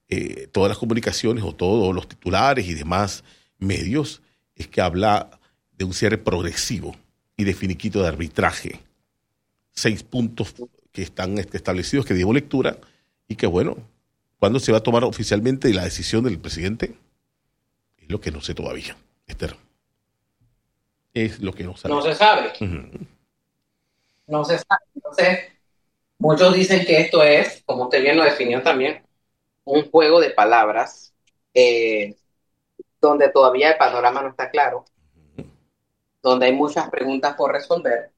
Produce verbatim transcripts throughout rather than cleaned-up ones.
eh, todas las comunicaciones o todos los titulares y demás medios es que habla de un cierre progresivo y de finiquito de arbitraje. Seis puntos que están establecidos, que dimos lectura, y que bueno, ¿cuándo se va a tomar oficialmente la decisión del presidente? Es lo que no sé todavía, Esther. Es lo que no sabe. No se sabe. Uh-huh. No se sabe. Entonces, muchos dicen que esto es, como usted bien lo definió también, un juego de palabras eh, donde todavía el panorama no está claro, donde hay muchas preguntas por resolver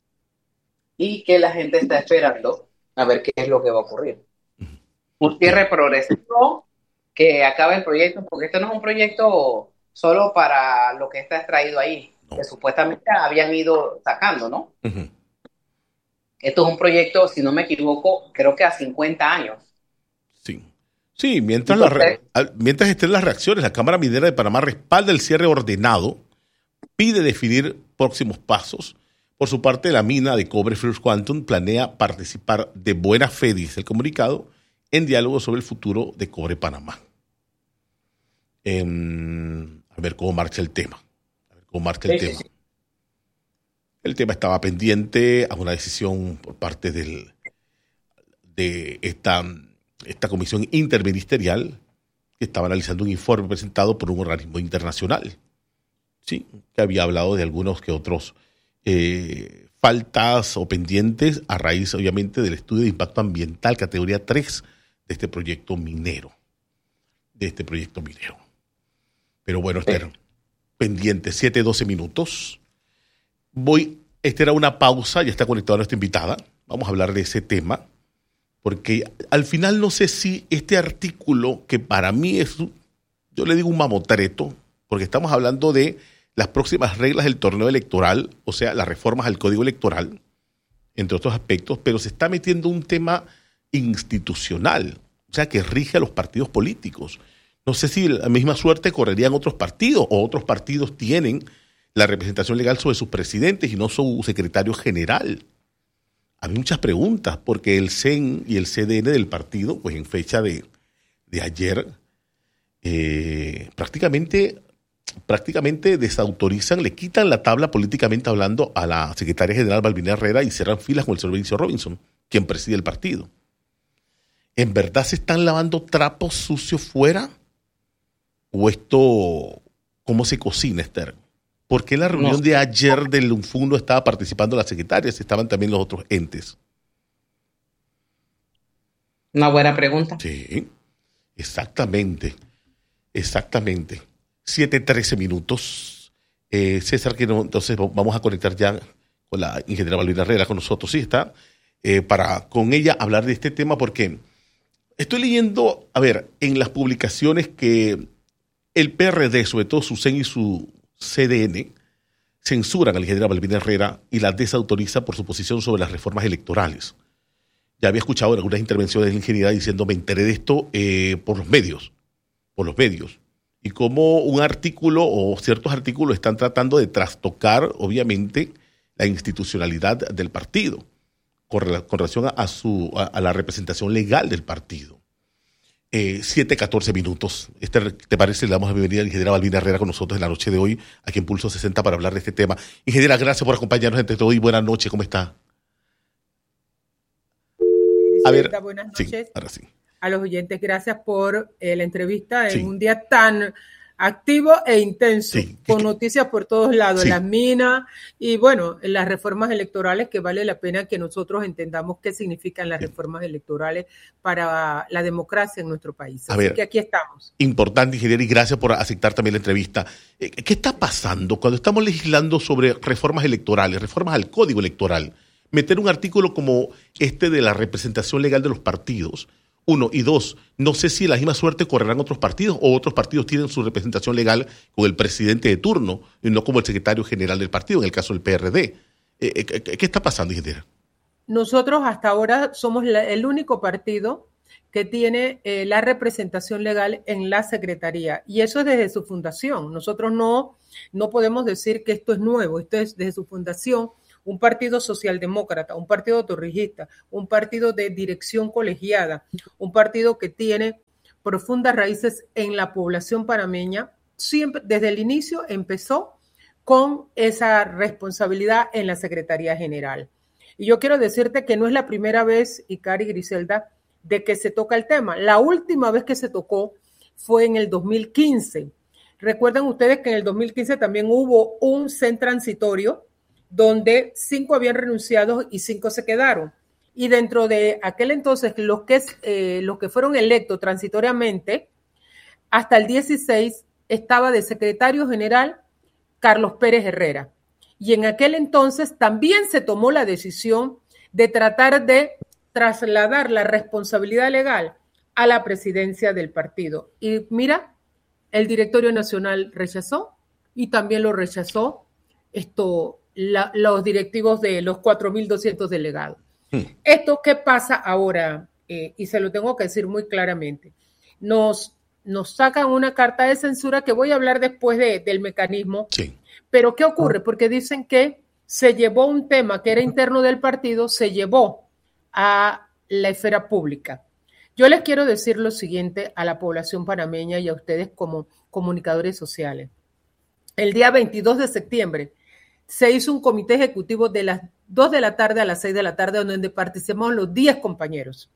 y que la gente está esperando a ver qué es lo que va a ocurrir. Un cierre progresivo que acabe el proyecto, porque esto no es un proyecto solo para lo que está extraído ahí, no. Que supuestamente habían ido sacando, ¿no? Uh-huh. Esto es un proyecto, si no me equivoco, creo que a cincuenta años. Sí. Sí, mientras, la re- mientras estén las reacciones, la Cámara Minera de Panamá respalda el cierre ordenado, pide definir próximos pasos. Por su parte, la mina de cobre First Quantum planea participar de buena fe, dice el comunicado, en diálogo sobre el futuro de Cobre Panamá. Eh, a ver cómo marcha el tema. A ver cómo marcha el sí, tema. Sí, sí. El tema estaba pendiente a una decisión por parte del, de esta, esta comisión interministerial que estaba analizando un informe presentado por un organismo internacional. Sí, que había hablado de algunos que otros eh, faltas o pendientes a raíz, obviamente, del estudio de impacto ambiental categoría tres de este proyecto minero. De este proyecto minero. Pero bueno, Esther, sí. Pendiente, siete, doce minutos. Voy, esta era una pausa, ya está conectada nuestra invitada. Vamos a hablar de ese tema, porque al final no sé si este artículo, que para mí es, yo le digo un mamotreto, porque estamos hablando de las próximas reglas del torneo electoral, o sea, las reformas al Código Electoral, entre otros aspectos, pero se está metiendo un tema institucional, o sea, que rige a los partidos políticos. No sé si la misma suerte correrían otros partidos, o otros partidos tienen la representación legal sobre sus presidentes y no su secretario general. Hay muchas preguntas, porque el C E N y el C D N del partido, pues en fecha de, de ayer, eh, prácticamente... prácticamente desautorizan, le quitan la tabla políticamente hablando a la secretaria general Balbina Herrera y cierran filas con el señor Benicio Robinson, quien preside el partido. ¿En verdad se están lavando trapos sucios fuera? ¿O esto, cómo se cocina, Esther? ¿Por qué en la reunión no. de ayer del U N F U N no estaba participando la secretaria, si estaban también los otros entes? Una buena pregunta. Sí, exactamente, exactamente. siete, trece minutos. Eh, César, que no, entonces vamos a conectar ya con la ingeniera Balbina Herrera con nosotros, sí está, eh, para con ella hablar de este tema, porque estoy leyendo, a ver, en las publicaciones que el P R D, sobre todo su C E N y su C D N, censuran a la ingeniera Balbina Herrera y la desautoriza por su posición sobre las reformas electorales. Ya había escuchado en algunas intervenciones de la ingeniera diciendo, me enteré de esto eh, por los medios, por los medios. Y cómo un artículo o ciertos artículos están tratando de trastocar, obviamente, la institucionalidad del partido con, con relación a, a, su, a, a la representación legal del partido. Eh, siete, catorce minutos. Este, ¿Te parece? Le damos la bienvenida a la ingeniera Balbina Herrera con nosotros en la noche de hoy, aquí en Pulso sesenta, para hablar de este tema. Ingeniera, gracias por acompañarnos entre todo y buenas noches. ¿Cómo está? A ver, buenas noches. Sí, ahora sí. A los oyentes, gracias por eh, la entrevista en sí. un día tan activo e intenso, sí. con noticias por todos lados, sí. las minas y, bueno, las reformas electorales, que vale la pena que nosotros entendamos qué significan las sí. reformas electorales para la democracia en nuestro país. A Así ver, que aquí estamos. Importante, ingeniera, y gracias por aceptar también la entrevista. ¿Qué está pasando cuando estamos legislando sobre reformas electorales, reformas al Código Electoral? Meter un artículo como este de la representación legal de los partidos. Uno, y dos, no sé si la misma suerte correrán otros partidos o otros partidos tienen su representación legal con el presidente de turno y no como el secretario general del partido, en el caso del P R D. Eh, ¿Qué está pasando, ingeniera? Nosotros hasta ahora somos la, el único partido que tiene eh, la representación legal en la Secretaría, y eso es desde su fundación. Nosotros no, no podemos decir que esto es nuevo, esto es desde su fundación. Un partido socialdemócrata, un partido torrijista, un partido de dirección colegiada, un partido que tiene profundas raíces en la población panameña. Siempre, desde el inicio, empezó con esa responsabilidad en la Secretaría General. Y yo quiero decirte que no es la primera vez, Icari y Griselda, de que se toca el tema. La última vez que se tocó fue en el dos mil quince. Recuerdan ustedes que en el dos mil quince también hubo un C E N transitorio donde cinco habían renunciado y cinco se quedaron. Y dentro de aquel entonces, los que, eh, los que fueron electos transitoriamente, hasta el dieciséis estaba de secretario general Carlos Pérez Herrera. Y en aquel entonces también se tomó la decisión de tratar de trasladar la responsabilidad legal a la presidencia del partido. Y mira, el directorio nacional rechazó y también lo rechazó esto, la, los directivos de los cuatro mil doscientos delegados. Hmm. Esto, ¿qué pasa ahora? Eh, y se lo tengo que decir muy claramente. Nos, nos sacan una carta de censura que voy a hablar después de, del mecanismo. Sí. Pero ¿qué ocurre? Porque dicen que se llevó un tema que era interno del partido, se llevó a la esfera pública. Yo les quiero decir lo siguiente a la población panameña y a ustedes como comunicadores sociales. El día veintidós de septiembre se hizo un comité ejecutivo de las dos de la tarde a las seis de la tarde donde participamos los diez compañeros.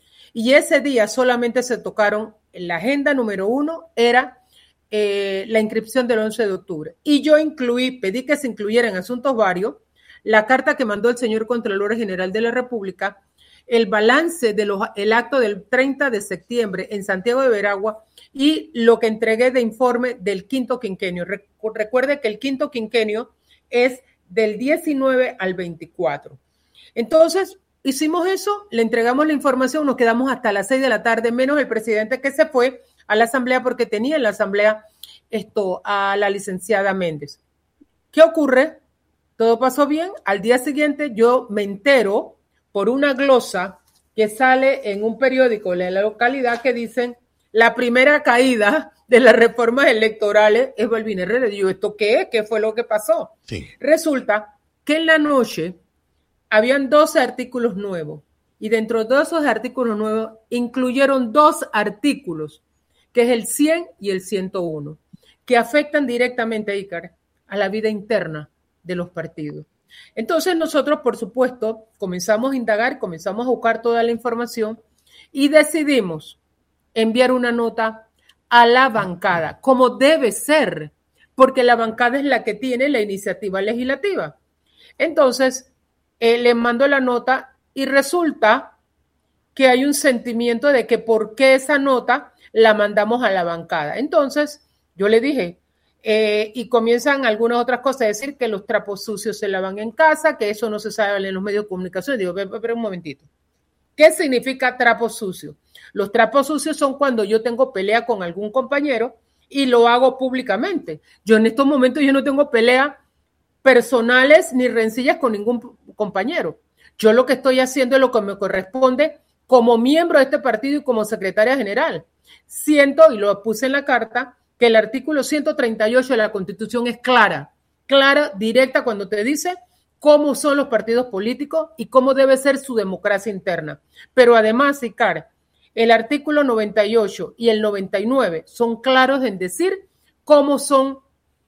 Y ese día solamente se tocaron, la agenda número uno era eh, la inscripción del once de octubre. Y yo incluí, pedí que se incluyera en asuntos varios la carta que mandó el señor Contralor General de la República, el balance del de acto del treinta de septiembre en Santiago de Veragua y lo que entregué de informe del quinto quinquenio. Recuerde que el quinto quinquenio es del diecinueve al veinticuatro. Entonces, hicimos eso, le entregamos la información, nos quedamos hasta las seis de la tarde, menos el presidente que se fue a la asamblea porque tenía en la asamblea esto a la licenciada Méndez. ¿Qué ocurre? Todo pasó bien. Al día siguiente yo me entero por una glosa que sale en un periódico de la localidad que dicen la primera caída de las reformas electorales es Balbín Herrera. Y yo, ¿esto qué es? ¿Qué fue lo que pasó? Sí. Resulta que en la noche habían doce artículos nuevos y dentro de esos artículos nuevos incluyeron dos artículos, que es el cien y el ciento uno, que afectan directamente, Ícar, a la vida interna de los partidos. Entonces nosotros, por supuesto, comenzamos a indagar, comenzamos a buscar toda la información y decidimos enviar una nota a la bancada, como debe ser, porque la bancada es la que tiene la iniciativa legislativa. Entonces, eh, le mando la nota y resulta que hay un sentimiento de que por qué esa nota la mandamos a la bancada. Entonces, yo le dije, eh, y comienzan algunas otras cosas, a decir que los trapos sucios se lavan en casa, que eso no se sabe en los medios de comunicación. Digo, pero un momentito. ¿Qué significa trapo sucio? Los trapos sucios son cuando yo tengo pelea con algún compañero y lo hago públicamente. Yo en estos momentos yo no tengo pelea personales ni rencillas con ningún compañero. Yo lo que estoy haciendo es lo que me corresponde como miembro de este partido y como secretaria general. Siento, y lo puse en la carta, que el artículo ciento treinta y ocho de la Constitución es clara, clara, directa, cuando te dice cómo son los partidos políticos y cómo debe ser su democracia interna. Pero además, Icar, el artículo noventa y ocho y el noventa y nueve son claros en decir cómo son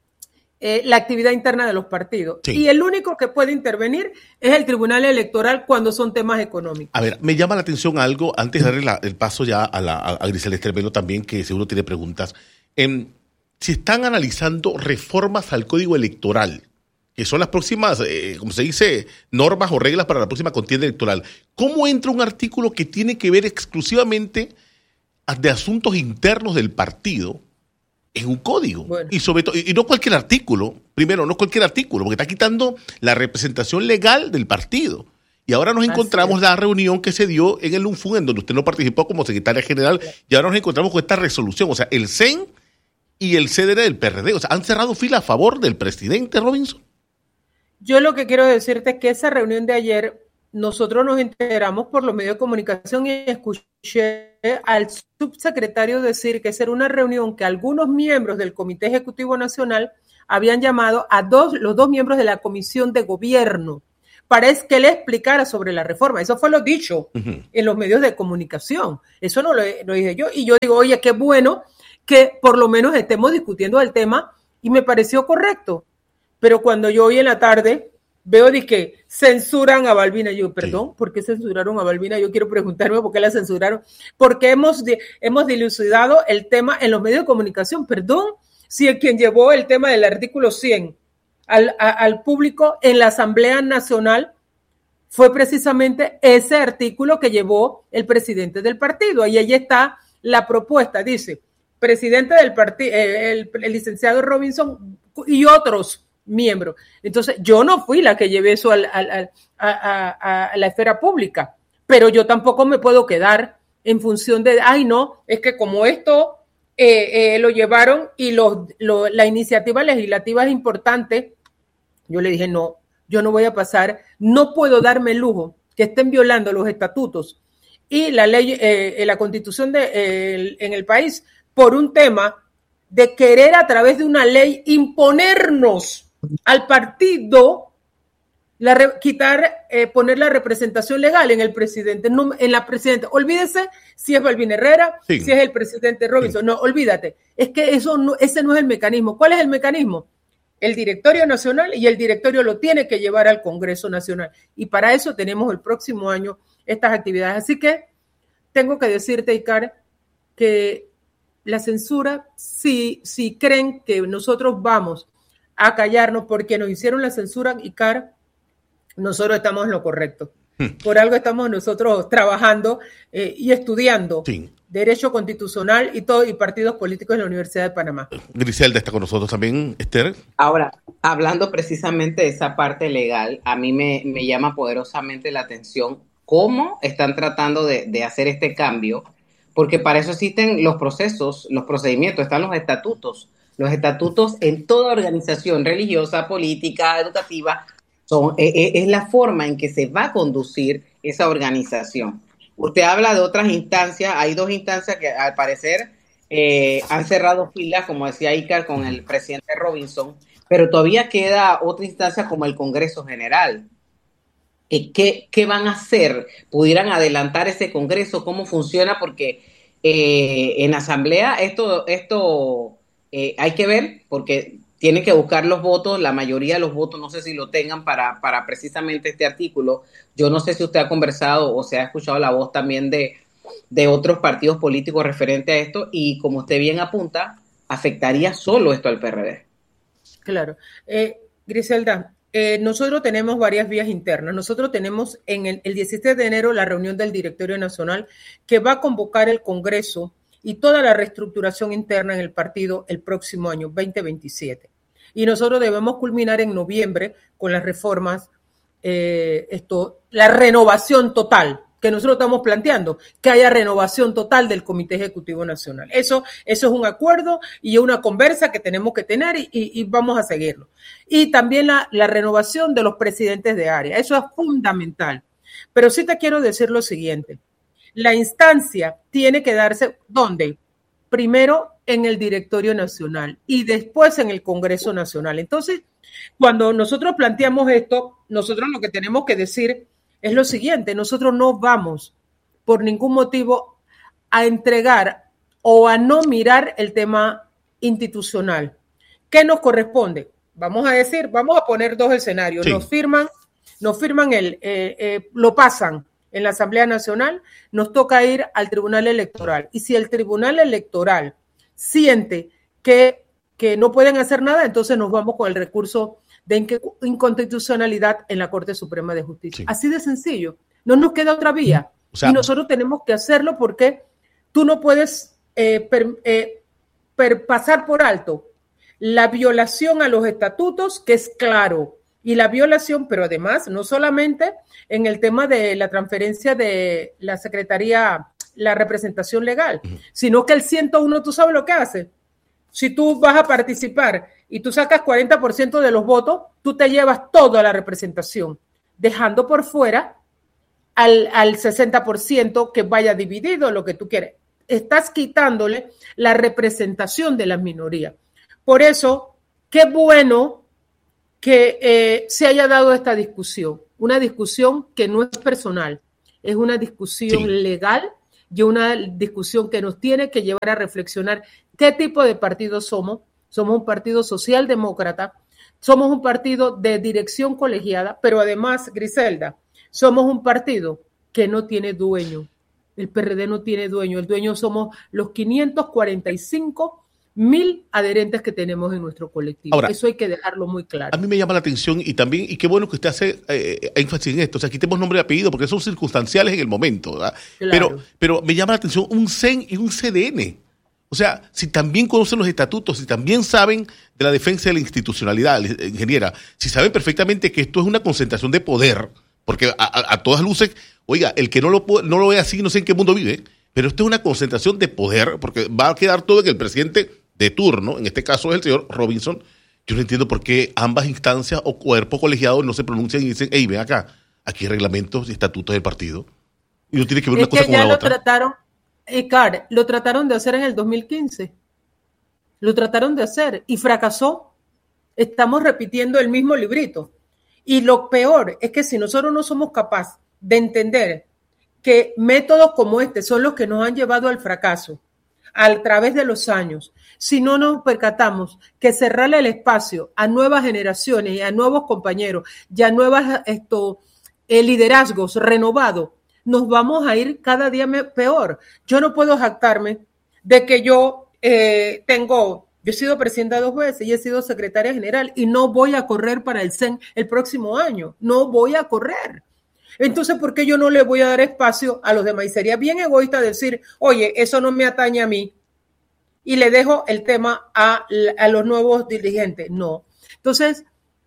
eh, la actividad interna de los partidos. Sí. Y el único que puede intervenir es el Tribunal Electoral cuando son temas económicos. A ver, me llama la atención algo, antes de darle la, el paso ya a, la, a Griselda Estremelo también, que seguro tiene preguntas. Eh, si están analizando reformas al Código Electoral, que son las próximas, eh, como se dice, normas o reglas para la próxima contienda electoral, ¿cómo entra un artículo que tiene que ver exclusivamente de asuntos internos del partido en un código? Bueno. Y sobre todo, y no cualquier artículo, primero, no cualquier artículo, porque está quitando la representación legal del partido. Y ahora nos encontramos en la reunión que se dio en el UNFUN, en donde usted no participó como secretaria general, y ahora nos encontramos con esta resolución. O sea, el C E N y el C D R del P R D, o sea, han cerrado fila a favor del presidente Robinson. Yo lo que quiero decirte es que esa reunión de ayer, nosotros nos enteramos por los medios de comunicación y escuché al subsecretario decir que esa era una reunión que algunos miembros del Comité Ejecutivo Nacional habían llamado a dos, los dos miembros de la Comisión de Gobierno para es que le explicara sobre la reforma. Eso fue lo dicho uh-huh. en los medios de comunicación. Eso no lo, lo dije yo. Y yo digo, oye, qué bueno que por lo menos estemos discutiendo el tema y me pareció correcto. Pero cuando yo hoy en la tarde veo de que censuran a Balbina, yo, perdón, sí. ¿por qué censuraron a Balbina? Yo quiero preguntarme por qué la censuraron. Porque hemos, hemos dilucidado el tema en los medios de comunicación. Perdón, si el quien llevó el tema del artículo cien al, a, al público en la Asamblea Nacional fue precisamente ese artículo que llevó el presidente del partido. Ahí ahí está la propuesta, dice, presidente del partido, eh, el, el licenciado Robinson y otros miembros. Entonces, yo no fui la que llevé eso al, al, al, a, a, a la esfera pública, pero yo tampoco me puedo quedar en función de, ay, no, es que como esto eh, eh, lo llevaron y los, lo, la iniciativa legislativa es importante, yo le dije, no, yo no voy a pasar, no puedo darme el lujo que estén violando los estatutos y la ley, eh, la constitución de, eh, en el país por un tema de querer a través de una ley imponernos al partido la re, quitar, eh, poner la representación legal en el presidente, no, en la presidenta. Olvídese si es Balbina Herrera, sí. si es el presidente Robinson. Sí. No, olvídate. Es que eso no, ese no es el mecanismo. ¿Cuál es el mecanismo? El directorio nacional, y el directorio lo tiene que llevar al Congreso Nacional. Y para eso tenemos el próximo año estas actividades. Así que tengo que decirte, Icar, que la censura, si, si creen que nosotros vamos a callarnos porque nos hicieron la censura, Icar, nosotros estamos en lo correcto. Hmm. Por algo estamos nosotros trabajando eh, y estudiando sí. Derecho Constitucional y todo y partidos políticos en la Universidad de Panamá. Griselda está con nosotros también, Esther. Ahora, hablando precisamente de esa parte legal, a mí me, me llama poderosamente la atención cómo están tratando de, de hacer este cambio, porque para eso existen los procesos, los procedimientos, están los estatutos. Los estatutos en toda organización religiosa, política, educativa, son, es, es la forma en que se va a conducir esa organización. Usted habla de otras instancias, hay dos instancias que al parecer eh, han cerrado filas, como decía Icar, con el presidente Robinson, pero todavía queda otra instancia como el Congreso General. ¿Qué, qué van a hacer? ¿Pudieran adelantar ese Congreso? ¿Cómo funciona? Porque eh, en Asamblea esto, esto eh, hay que ver, porque tienen que buscar los votos, la mayoría de los votos, no sé si lo tengan para, para precisamente este artículo. Yo no sé si usted ha conversado o se ha escuchado la voz también de, de otros partidos políticos referente a esto, y como usted bien apunta, afectaría solo esto al P R D. Claro. Eh, Griselda, eh, nosotros tenemos varias vías internas. Nosotros tenemos en el, el diecisiete de enero la reunión del Directorio Nacional que va a convocar el Congreso y toda la reestructuración interna en el partido el próximo año, veinte veintisiete. Y nosotros debemos culminar en noviembre con las reformas, eh, esto, la renovación total que nosotros estamos planteando, que haya renovación total del Comité Ejecutivo Nacional. Eso, eso es un acuerdo y una conversa que tenemos que tener y, y, y vamos a seguirlo. Y también la, la renovación de los presidentes de área. Eso es fundamental. Pero sí te quiero decir lo siguiente. La instancia tiene que darse, ¿dónde? Primero en el Directorio Nacional y después en el Congreso Nacional. Entonces, cuando nosotros planteamos esto, nosotros lo que tenemos que decir es lo siguiente: nosotros no vamos por ningún motivo a entregar o a no mirar el tema institucional. ¿Qué nos corresponde? Vamos a decir, vamos a poner dos escenarios. Sí. Nos firman, nos firman el, eh, eh, lo pasan en la Asamblea Nacional, nos toca ir al Tribunal Electoral. Y si el Tribunal Electoral siente que, que no pueden hacer nada, entonces nos vamos con el recurso de inconstitucionalidad en la Corte Suprema de Justicia. Sí. Así de sencillo. No nos queda otra vía. O sea, y nosotros tenemos que hacerlo porque tú no puedes eh, per, eh, per pasar por alto la violación a los estatutos, que es claro, y la violación, pero además, no solamente en el tema de la transferencia de la Secretaría, la representación legal, uh-huh. sino que el ciento uno, ¿tú sabes lo que hace? Si tú vas a participar y tú sacas cuarenta por ciento de los votos, tú te llevas toda la representación, dejando por fuera al, al sesenta por ciento que vaya dividido, lo que tú quieres. Estás quitándole la representación de las minorías. Por eso, qué bueno que eh, se haya dado esta discusión. una discusión que no es personal, es una discusión sí. legal y una discusión que nos tiene que llevar a reflexionar qué tipo de partido somos. Somos un partido socialdemócrata, somos un partido de dirección colegiada, pero además, Griselda, somos un partido que no tiene dueño. El P R D no tiene dueño. El dueño somos los quinientos cuarenta y cinco mil adherentes que tenemos en nuestro colectivo. Ahora, eso hay que dejarlo muy claro. A mí me llama la atención y también, y qué bueno que usted hace eh, énfasis en esto, o sea, quitemos nombre y apellido porque son circunstanciales en el momento, ¿verdad? Claro. Pero, pero me llama la atención un C E N y un C D N. O sea, si también conocen los estatutos, si también saben de la defensa de la institucionalidad, ingeniera, si saben perfectamente que esto es una concentración de poder, porque a, a, a todas luces, oiga, el que no lo, no lo ve así, no sé en qué mundo vive, pero esto es una concentración de poder, porque va a quedar todo en el presidente de turno, en este caso es el señor Robinson. Yo no entiendo por qué ambas instancias o cuerpos colegiados no se pronuncian y dicen, hey, ven acá, aquí hay reglamentos y estatutos del partido. Y no tiene que ver una es cosa que con la ya lo otra. Trataron, eh, Car, lo trataron de hacer en el dos mil quince. Lo trataron de hacer y fracasó. Estamos repitiendo el mismo librito. Y lo peor es que si nosotros no somos capaces de entender que métodos como este son los que nos han llevado al fracaso a través de los años, si no nos percatamos que cerrarle el espacio a nuevas generaciones y a nuevos compañeros y a nuevos esto, eh, liderazgos renovados, nos vamos a ir cada día peor. Yo no puedo jactarme de que yo eh, tengo, yo he sido presidenta dos veces y he sido secretaria general y no voy a correr para el C E N el próximo año, no voy a correr. Entonces, ¿por qué yo no le voy a dar espacio a los demás? Y sería bien egoísta decir, oye, eso no me atañe a mí y le dejo el tema a, a los nuevos dirigentes. No. Entonces,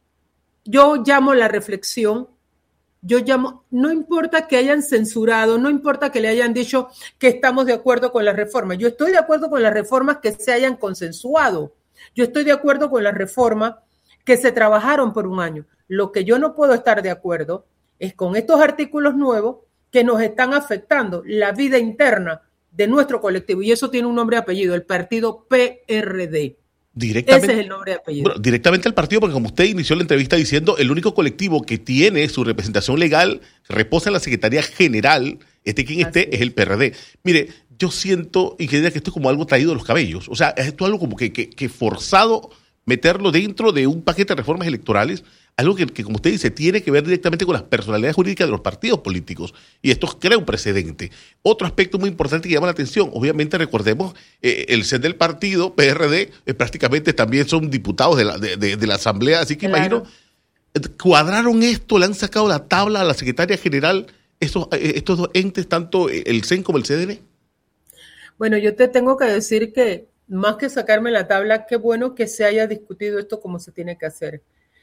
yo llamo la reflexión, yo llamo, no importa que hayan censurado, no importa que le hayan dicho que estamos de acuerdo con las reformas. Yo estoy de acuerdo con las reformas que se hayan consensuado. Yo estoy de acuerdo con las reformas que se trabajaron por un año. Lo que yo no puedo estar de acuerdo es con estos artículos nuevos que nos están afectando la vida interna de nuestro colectivo. Y eso tiene un nombre y apellido, el partido P R D. Directamente, ese es el nombre y apellido. Bueno, directamente al partido, porque como usted inició la entrevista diciendo, el único colectivo que tiene su representación legal, reposa en la Secretaría General, esté quien esté, es. es el P R D. Mire, yo siento, ingeniera, que esto es como algo traído de los cabellos. O sea, esto es algo como que, que, que forzado meterlo dentro de un paquete de reformas electorales, algo que, que, como usted dice, tiene que ver directamente con las personalidades jurídicas de los partidos políticos. Y esto crea un precedente. Otro aspecto muy importante que llama la atención, obviamente recordemos, eh, el C E N del partido, P R D, eh, prácticamente también son diputados de la, de, de, de la Asamblea, así que claro. imagino, eh, cuadraron esto, le han sacado la tabla a la secretaria general, estos, eh, estos dos entes, tanto el C E N como el C D N. Bueno, yo te tengo que decir que, más que sacarme la tabla, qué bueno que se haya discutido esto como se tiene que hacer.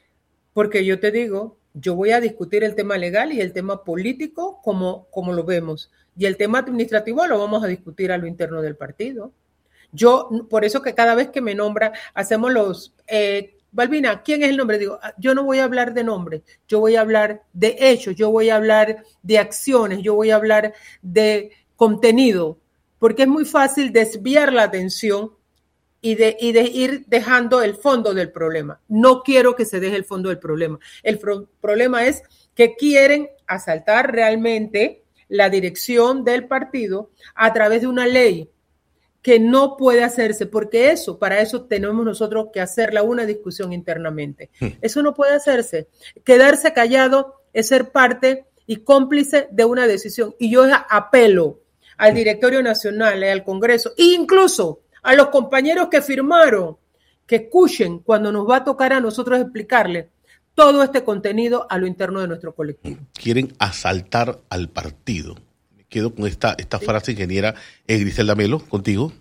Porque yo te digo, yo voy a discutir el tema legal y el tema político como, como lo vemos. Y el tema administrativo lo vamos a discutir a lo interno del partido. Yo, por eso que cada vez que me nombra, hacemos los... Eh, Balbina, ¿quién es el nombre? Digo, yo no voy a hablar de nombre, yo voy a hablar de hechos, yo voy a hablar de acciones, yo voy a hablar de contenido. Porque es muy fácil desviar la atención Y de, y de ir dejando el fondo del problema. No quiero que se deje el fondo del problema. El pro- problema es que quieren asaltar realmente la dirección del partido a través de una ley que no puede hacerse, porque eso, para eso tenemos nosotros que hacerla una discusión internamente. Sí. Eso no puede hacerse. Quedarse callado es ser parte y cómplice de una decisión. Y yo apelo al Directorio Nacional, al Congreso, e incluso a los compañeros que firmaron, que escuchen cuando nos va a tocar a nosotros explicarle todo este contenido a lo interno de nuestro colectivo. Quieren asaltar al partido. Me quedo con esta, esta sí. frase, ingeniera. Eh, Griselda Melo, contigo.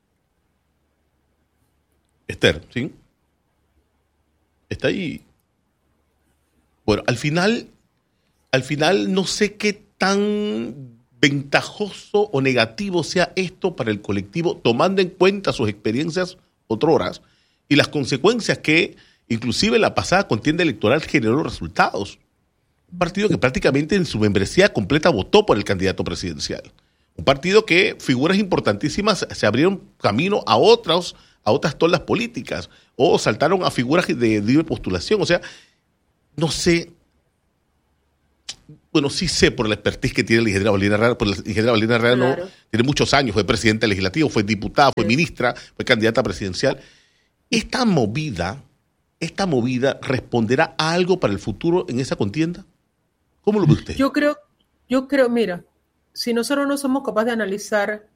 Esther, ¿sí? Está ahí. Bueno, al final, al final no sé qué tan ventajoso o negativo sea esto para el colectivo, tomando en cuenta sus experiencias otroras y las consecuencias que inclusive la pasada contienda electoral generó los resultados. Un partido que prácticamente en su membresía completa votó por el candidato presidencial. Un partido que figuras importantísimas se abrieron camino a otras, a otras tolas políticas o saltaron a figuras de libre postulación. O sea, no sé, bueno, sí sé por la expertise que tiene la ingeniera Paulina Herrera, porque la ingeniera Paulina Herrera claro. no, tiene muchos años, fue presidenta legislativa, fue diputada, fue sí. ministra, fue candidata presidencial. Esta movida, esta movida responderá a algo para el futuro en esa contienda. ¿Cómo lo ve usted? Yo creo, yo creo, mira, si nosotros no somos capaces de analizar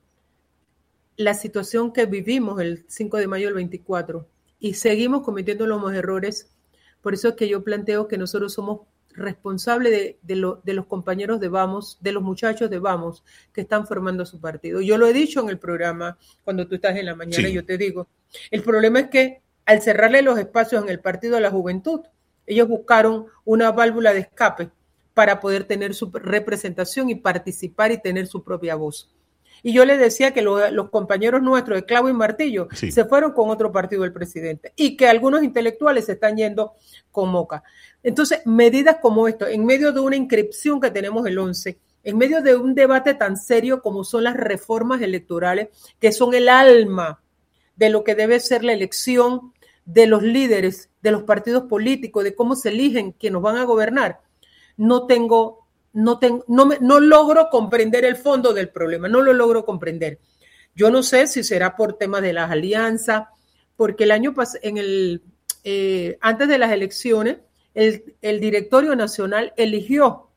la situación que vivimos el cinco de mayo del veinticuatro y seguimos cometiendo los mismos errores, por eso es que yo planteo que nosotros somos responsables de, de, lo, de los compañeros de Vamos, de los muchachos de Vamos que están formando su partido. Yo lo he dicho en el programa, cuando tú estás en la mañana, sí. yo te digo, el problema es que al cerrarle los espacios en el Partido de la Juventud, ellos buscaron una válvula de escape para poder tener su representación y participar y tener su propia voz. Y yo les decía que lo, los compañeros nuestros de clavo y martillo sí. se fueron con otro partido del presidente y que algunos intelectuales se están yendo con Moca. Entonces, medidas como esto, en medio de una inscripción que tenemos el once, en medio de un debate tan serio como son las reformas electorales, que son el alma de lo que debe ser la elección de los líderes, de los partidos políticos, de cómo se eligen quienes nos van a gobernar, no tengo... No, tengo, no, me, no logro comprender el fondo del problema, no lo logro comprender. Yo no sé si será por temas de las alianzas, porque el año pasado, en el, eh, antes de las elecciones, el, el directorio nacional eligió,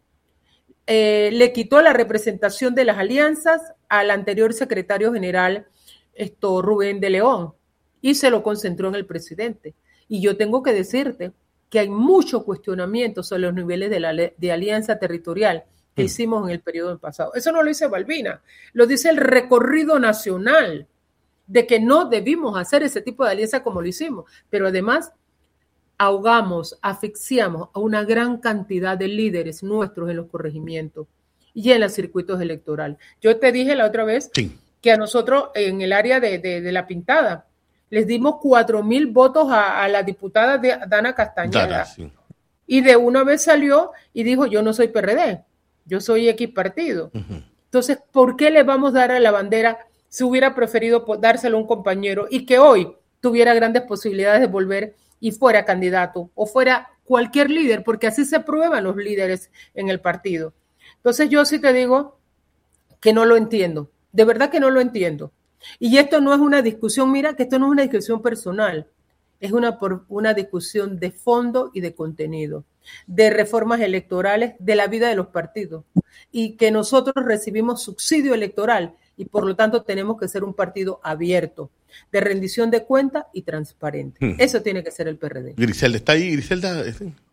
eh, le quitó la representación de las alianzas al anterior secretario general, esto, Rubén de León, y se lo concentró en el presidente. Y yo tengo que decirte que hay mucho cuestionamiento sobre los niveles de, la, de alianza territorial que mm. hicimos en el periodo pasado. Eso no lo dice Balbina, lo dice el recorrido nacional de que no debimos hacer ese tipo de alianza como lo hicimos, pero además ahogamos, asfixiamos a una gran cantidad de líderes nuestros en los corregimientos y en los circuitos electorales. Yo te dije la otra vez sí. que a nosotros en el área de, de, de La Pintada, les dimos cuatro mil votos a, a la diputada de Dana Castañeda. Dana, sí. Y de una vez salió y dijo, yo no soy P R D, yo soy X partido. Uh-huh. Entonces, ¿por qué le vamos a dar a la bandera si hubiera preferido dárselo a un compañero y que hoy tuviera grandes posibilidades de volver y fuera candidato o fuera cualquier líder? Porque así se prueban los líderes en el partido. Entonces, yo sí te digo que no lo entiendo. De verdad que no lo entiendo. Y esto no es una discusión, mira, que esto no es una discusión personal, es una, por, una discusión de fondo y de contenido, de reformas electorales, de la vida de los partidos, y que nosotros recibimos subsidio electoral y por lo tanto tenemos que ser un partido abierto, de rendición de cuentas y transparente. Hmm. Eso tiene que ser el P R D. Griselda, ¿está ahí? Griselda,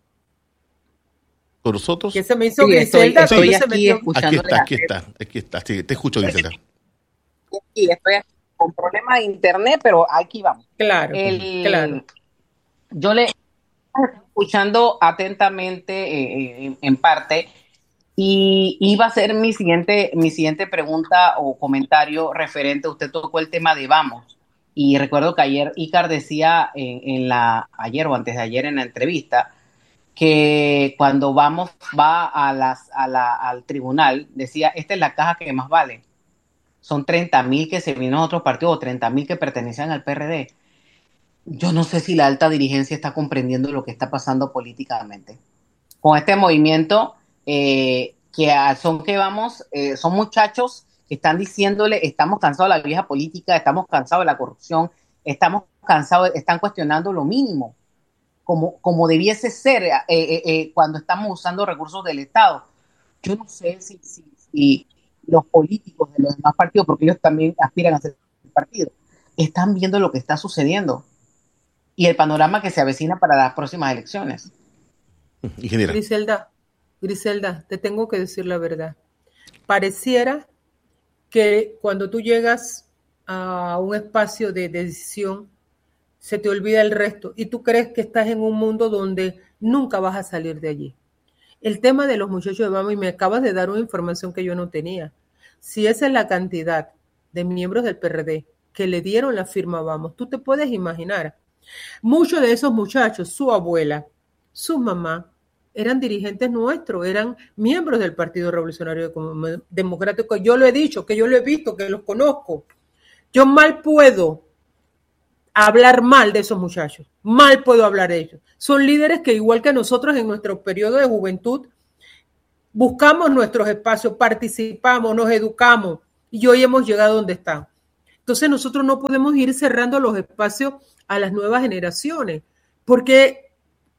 ¿con nosotros? ¿Qué se me hizo sí, Griselda? Estoy, estoy aquí, aquí está, aquí está, aquí está, sí, te escucho, Griselda. Y estoy con problemas de internet, pero aquí vamos. Claro, El, claro. Yo le estoy escuchando atentamente eh, en, en parte y iba a ser mi siguiente, mi siguiente pregunta o comentario referente. Usted tocó el tema de Vamos y recuerdo que ayer Ícar decía en, en la ayer o antes de ayer en la entrevista que cuando Vamos va a las a la, al tribunal decía esta es la caja que más vale. Son treinta mil que se vienen a otros partidos o treinta mil que pertenecen al P R D. Yo no sé si la alta dirigencia está comprendiendo lo que está pasando políticamente. Con este movimiento, eh, que son que vamos, eh, son muchachos que están diciéndole, estamos cansados de la vieja política, estamos cansados de la corrupción, estamos cansados, están cuestionando lo mínimo, como, como debiese ser eh, eh, eh, cuando estamos usando recursos del Estado. Yo no sé si... si, si los políticos de los demás partidos, porque ellos también aspiran a ser partido, están viendo lo que está sucediendo y el panorama que se avecina para las próximas elecciones. Ingeniera. Griselda, Griselda, te tengo que decir la verdad. Pareciera que cuando tú llegas a un espacio de decisión, se te olvida el resto y tú crees que estás en un mundo donde nunca vas a salir de allí. El tema de los muchachos de Vamos, y me acabas de dar una información que yo no tenía. Si esa es la cantidad de miembros del P R D que le dieron la firma Vamos, tú te puedes imaginar. Muchos de esos muchachos, su abuela, su mamá, eran dirigentes nuestros, eran miembros del Partido Revolucionario Democrático. Yo lo he dicho, que yo lo he visto, que los conozco. Yo mal puedo hablar mal de esos muchachos, mal puedo hablar de ellos. Son líderes que igual que nosotros en nuestro periodo de juventud buscamos nuestros espacios, participamos, nos educamos y hoy hemos llegado donde están. Entonces nosotros no podemos ir cerrando los espacios a las nuevas generaciones, porque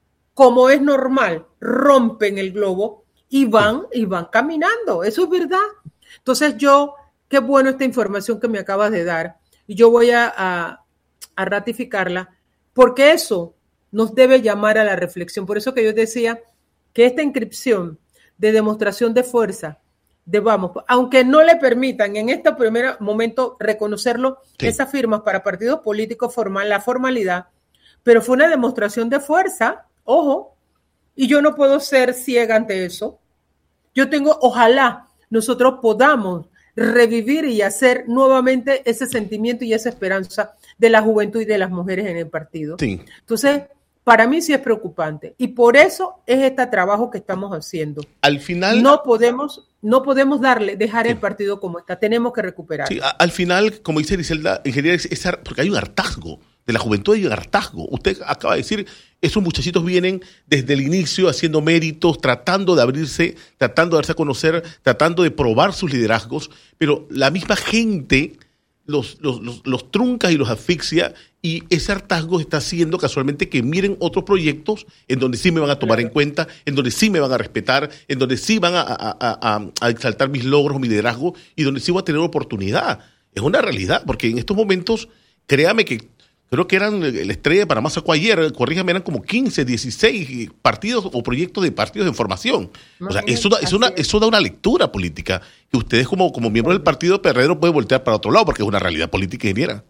como es normal, rompen el globo y van, y van caminando. Eso es verdad. Entonces yo, qué bueno esta información que me acabas de dar, y yo voy a, a, a ratificarla, porque eso nos debe llamar a la reflexión. Por eso que yo decía que esta inscripción de demostración de fuerza, de vamos, aunque no le permitan en este primer momento reconocerlo, sí, esas firmas para partidos políticos formal, la formalidad, pero fue una demostración de fuerza, ojo, y yo no puedo ser ciega ante eso. Yo tengo, ojalá nosotros podamos revivir y hacer nuevamente ese sentimiento y esa esperanza de la juventud y de las mujeres en el partido. Sí. Entonces, para mí sí es preocupante y por eso es este trabajo que estamos haciendo. Al final no podemos, no podemos darle, dejar sí. el partido como está, tenemos que recuperar. Sí, a, al final, como dice Griselda, ingeniera, es, es, porque hay un hartazgo de la juventud, hay un hartazgo. Usted acaba de decir, esos muchachitos vienen desde el inicio haciendo méritos, tratando de abrirse, tratando de darse a conocer, tratando de probar sus liderazgos, pero la misma gente los, los, los, los trunca y los asfixia, y ese hartazgo está haciendo casualmente que miren otros proyectos en donde sí me van a tomar claro. en cuenta, en donde sí me van a respetar, en donde sí van a, a, a, a exaltar mis logros, mi liderazgo, y donde sí voy a tener oportunidad. Es una realidad, porque en estos momentos, créame que creo que eran, la Estrella de Panamá sacó ayer, corríjame, eran como quince, dieciséis partidos o proyectos de partidos de formación. No, o sea, eso da, es una, eso da una lectura política que ustedes como, como miembros del partido P R D no pueden voltear para otro lado porque es una realidad política ingeniera.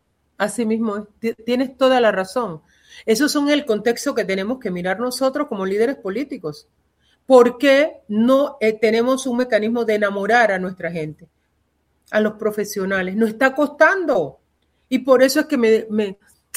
Así mismo, tienes toda la razón. Eso es el contexto que tenemos que mirar nosotros como líderes políticos. ¿Por qué no eh, tenemos un mecanismo de enamorar a nuestra gente, a los profesionales? Nos está costando. Y por eso es que me, me,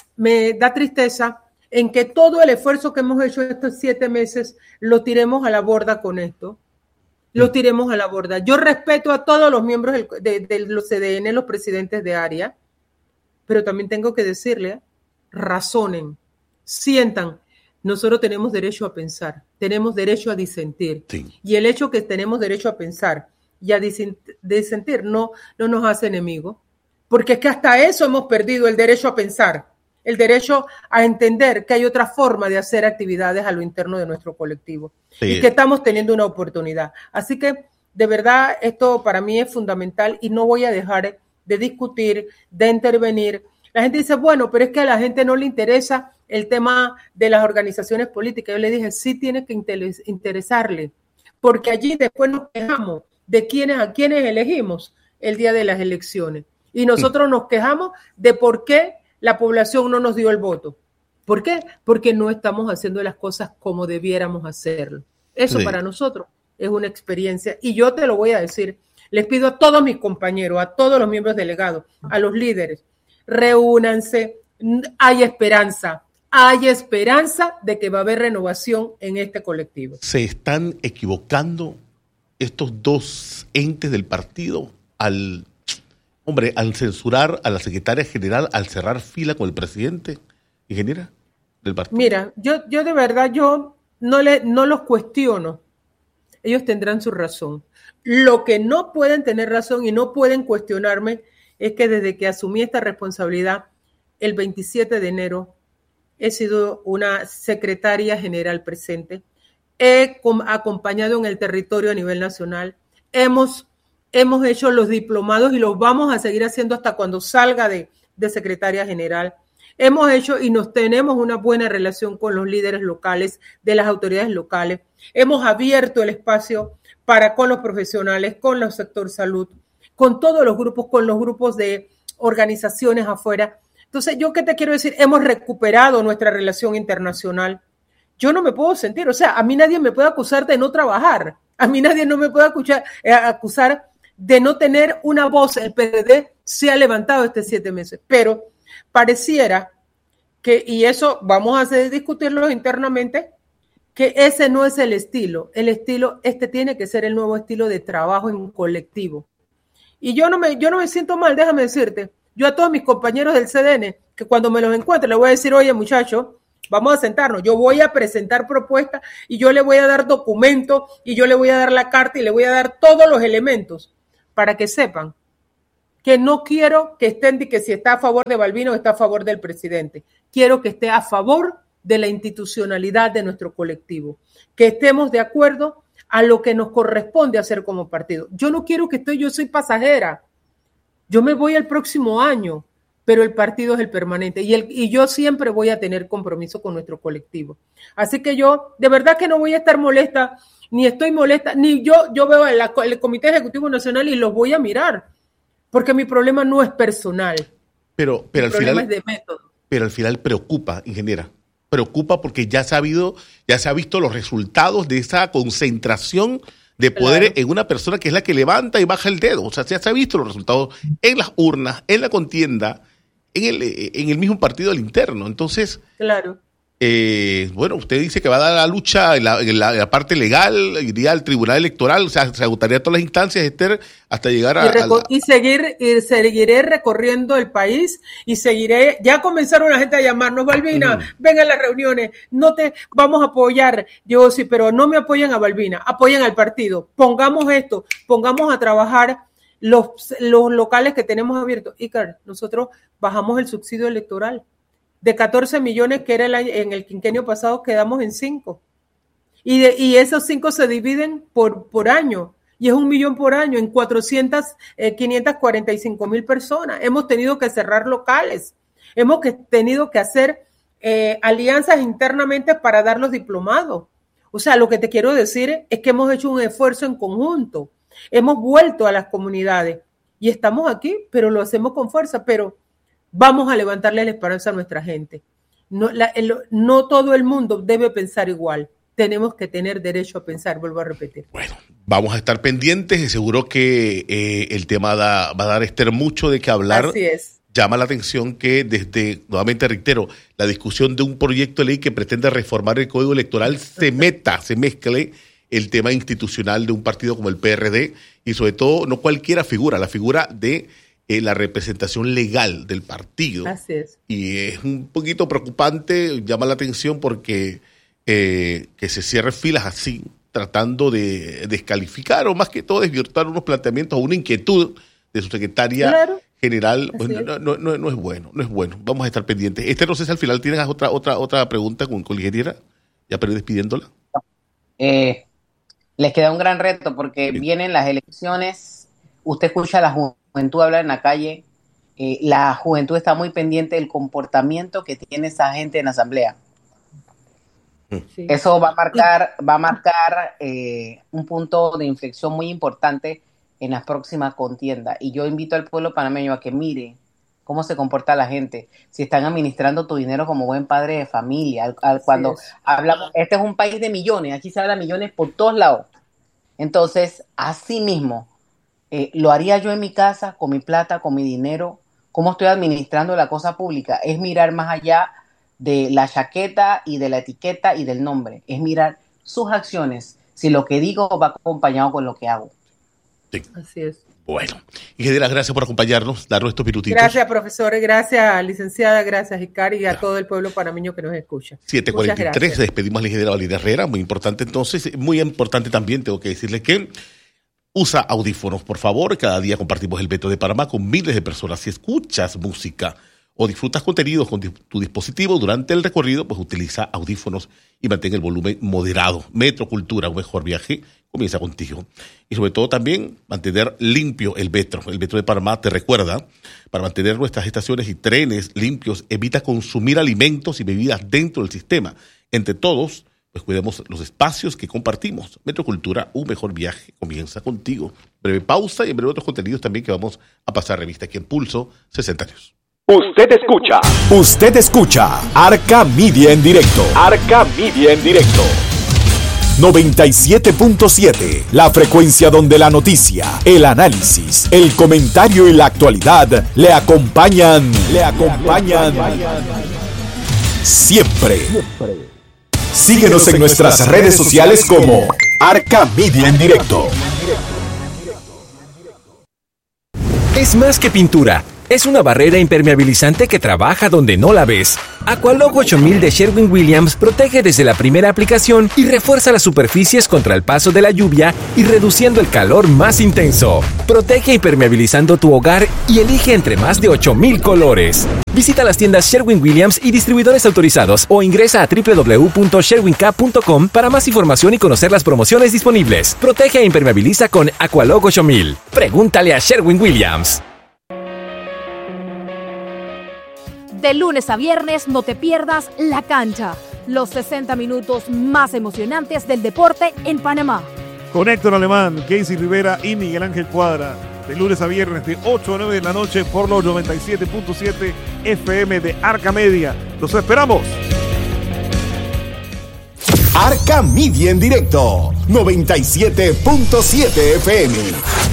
me da tristeza en que todo el esfuerzo que hemos hecho estos siete meses lo tiremos a la borda con esto. Lo tiremos a la borda. Yo respeto a todos los miembros del, de, de los C D N, los presidentes de área, pero también tengo que decirle, razonen, sientan. Nosotros tenemos derecho a pensar, tenemos derecho a disentir. Sí. Y el hecho que tenemos derecho a pensar y a disentir no, no nos hace enemigos. Porque es que hasta eso hemos perdido, el derecho a pensar, el derecho a entender que hay otra forma de hacer actividades a lo interno de nuestro colectivo sí. y que estamos teniendo una oportunidad. Así que, de verdad, esto para mí es fundamental y no voy a dejar de discutir, de intervenir. La gente dice, bueno, pero es que a la gente no le interesa el tema de las organizaciones políticas. Yo le dije, sí tiene que interesarle, porque allí después nos quejamos de quiénes a quiénes elegimos el día de las elecciones. Y nosotros nos quejamos de por qué la población no nos dio el voto. ¿Por qué? Porque no estamos haciendo las cosas como debiéramos hacerlo. Eso sí. Para nosotros es una experiencia. Y yo te lo voy a decir, les pido a todos mis compañeros, a todos los miembros delegados, a los líderes, reúnanse, hay esperanza. Hay esperanza de que va a haber renovación en este colectivo. ¿Se están equivocando estos dos entes del partido al... Hombre, al censurar a la secretaria general, al cerrar fila con el presidente, ingeniera, del partido? Mira, yo, yo de verdad, yo no, le, no los cuestiono. Ellos tendrán su razón. Lo que no pueden tener razón y no pueden cuestionarme es que desde que asumí esta responsabilidad, el veintisiete de enero, he sido una secretaria general presente. He acompañado en el territorio a nivel nacional. Hemos... Hemos hecho los diplomados y los vamos a seguir haciendo hasta cuando salga de, de secretaria general. Hemos hecho y nos tenemos una buena relación con los líderes locales, de las autoridades locales. Hemos abierto el espacio para con los profesionales, con el sector salud, con todos los grupos, con los grupos de organizaciones afuera. Entonces, ¿yo qué te quiero decir? Hemos recuperado nuestra relación internacional. Yo no me puedo sentir, o sea, a mí nadie me puede acusar de no trabajar. A mí nadie no me puede acusar, eh, acusar de no tener una voz. El P R D se ha levantado estos siete meses, pero pareciera que, y eso vamos a hacer, discutirlo internamente, que ese no es el estilo. El estilo, este tiene que ser el nuevo estilo de trabajo en un colectivo. Y yo no me, yo no me siento mal, déjame decirte. Yo a todos mis compañeros del C D N, que cuando me los encuentre, les voy a decir, oye, muchachos, Vamos a sentarnos. Yo voy a presentar propuestas y yo le voy a dar documentos y yo le voy a dar la carta y le voy a dar todos los elementos para que sepan que no quiero que estén de que si está a favor de Balbino o está a favor del presidente. Quiero que esté a favor de la institucionalidad de nuestro colectivo, que estemos de acuerdo a lo que nos corresponde hacer como partido. Yo no quiero que esté, yo soy pasajera. Yo me voy el próximo año, pero el partido es el permanente y, el, y yo siempre voy a tener compromiso con nuestro colectivo. Así que yo, de verdad que no voy a estar molesta, ni estoy molesta, ni yo, yo veo el, el Comité Ejecutivo Nacional y los voy a mirar, porque mi problema no es personal. Pero, pero, mi al, problema final, es de método. Pero al final preocupa, ingeniera. Preocupa porque ya se ha, habido, ya se ha visto los resultados de esa concentración de poder claro. en una persona que es la que levanta y baja el dedo. O sea, ya se ha visto los resultados en las urnas, en la contienda, en el, en el mismo partido al interno. Entonces, claro. eh, bueno, usted dice que va a dar la lucha en la, en la, en la parte legal, iría al Tribunal Electoral, o sea, se agotaría todas las instancias, Esther, hasta llegar a... Y, reco- a la... y, seguir, y seguiré recorriendo el país y seguiré, ya comenzaron la gente a llamarnos, Balbina, mm. ven a las reuniones, no te vamos a apoyar. Yo sí, pero no me apoyen a Balbina, apoyen al partido, pongamos esto, pongamos a trabajar los, los locales que tenemos abiertos. Icar, nosotros bajamos el subsidio electoral. De catorce millones que era el año, en el quinquenio pasado, quedamos en cinco. Y, de, y esos cinco se dividen por, por año. Y es un millón por año en cuatrocientas, eh, quinientas cuarenta y cinco mil personas. Hemos tenido que cerrar locales. Hemos que, tenido que hacer eh, alianzas internamente para dar los diplomados. O sea, lo que te quiero decir es que hemos hecho un esfuerzo en conjunto. Hemos vuelto a las comunidades y estamos aquí, pero lo hacemos con fuerza. Pero vamos a levantarle la esperanza a nuestra gente. No, la, el, no todo el mundo debe pensar igual. Tenemos que tener derecho a pensar, vuelvo a repetir. Bueno, vamos a estar pendientes y seguro que eh, el tema da, va a dar, Esther, mucho de qué hablar. Así es. Llama la atención que desde, nuevamente reitero, la discusión de un proyecto de ley que pretende reformar el Código Electoral se meta, se mezcle el tema institucional de un partido como el P R D y sobre todo no cualquiera figura, la figura de eh, la representación legal del partido. Así es. Y es un poquito preocupante, llama la atención porque eh, que se cierren filas así, tratando de descalificar o más que todo desvirtuar unos planteamientos o una inquietud de su secretaria claro. general. Bueno, no, no, no, no es bueno, no es bueno. Vamos a estar pendientes. Este, no sé si al final tienes otra otra otra pregunta con, con la ingeniera, ya pero despidiéndola. Eh, les queda un gran reto porque sí. vienen las elecciones, usted escucha a la juventud hablar en la calle, eh, la juventud está muy pendiente del comportamiento que tiene esa gente en la asamblea. Sí. Eso va a marcar, va a marcar eh, un punto de inflexión muy importante en las próximas contiendas. Y yo invito al pueblo panameño a que mire cómo se comporta la gente, si están administrando tu dinero como buen padre de familia. Al, al, cuando sí, hablamos, este es un país de millones, aquí se habla de millones por todos lados. Entonces, así mismo, eh, lo haría yo en mi casa, con mi plata, con mi dinero, cómo estoy administrando la cosa pública. Es mirar más allá de la chaqueta y de la etiqueta y del nombre. Es mirar sus acciones, si lo que digo va acompañado con lo que hago. Sí. Así es. Bueno, ingeniera, gracias por acompañarnos, darnos estos minutitos. Gracias, profesor, gracias, licenciada, gracias, Icari, y a todo el pueblo panameño que nos escucha. siete cuarenta y tres, despedimos a la ingeniera Valeria Herrera, muy importante entonces, muy importante también, tengo que decirles que usa audífonos, por favor, cada día compartimos el Veto de Panamá con miles de personas. Si escuchas música o disfrutas contenidos con tu dispositivo durante el recorrido, pues utiliza audífonos y mantén el volumen moderado. Metro Cultura, un mejor viaje comienza contigo. Y sobre todo también mantener limpio el metro. El Metro de Panamá te recuerda, para mantener nuestras estaciones y trenes limpios, evita consumir alimentos y bebidas dentro del sistema. Entre todos, pues cuidemos los espacios que compartimos. Metro Cultura, un mejor viaje comienza contigo. Breve pausa y en breve otros contenidos también que vamos a pasar revista aquí en Pulso, sesenta años. Usted escucha. Usted escucha Arca Media en directo. Arca Media en directo. noventa y siete punto siete, la frecuencia donde la noticia, el análisis, el comentario y la actualidad le acompañan, le acompañan siempre. Síguenos en nuestras redes sociales como Arca Media en directo. Es más que pintura. Es una barrera impermeabilizante que trabaja donde no la ves. Aqualog ocho mil de Sherwin-Williams protege desde la primera aplicación y refuerza las superficies contra el paso de la lluvia y reduciendo el calor más intenso. Protege impermeabilizando tu hogar y elige entre más de ocho mil colores. Visita las tiendas Sherwin-Williams y distribuidores autorizados o ingresa a doble u doble u doble u punto sherwin cap punto com para más información y conocer las promociones disponibles. Protege e impermeabiliza con Aqualog ocho mil. Pregúntale a Sherwin-Williams. De lunes a viernes no te pierdas La Cancha, los sesenta minutos más emocionantes del deporte en Panamá. Con Héctor Alemán, Casey Rivera y Miguel Ángel Cuadra. De lunes a viernes de ocho a nueve de la noche por los noventa y siete punto siete F M de Arca Media. ¡Los esperamos! Arca Media en directo, noventa y siete punto siete F M.